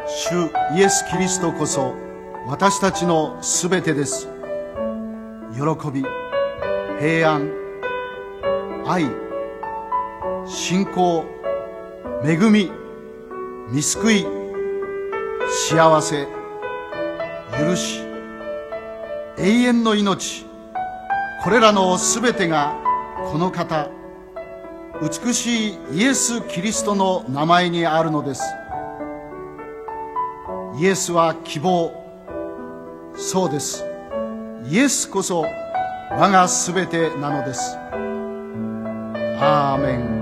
主イエス・キリストこそ私たちのすべてです。喜び、平安、愛、信仰、恵み、御救い、幸せ、許し、永遠の命、これらのすべてがこの方、美しいイエス・キリストの名前にあるのです。イエスは希望。そうです。イエスこそ我がすべてなのです。アーメン。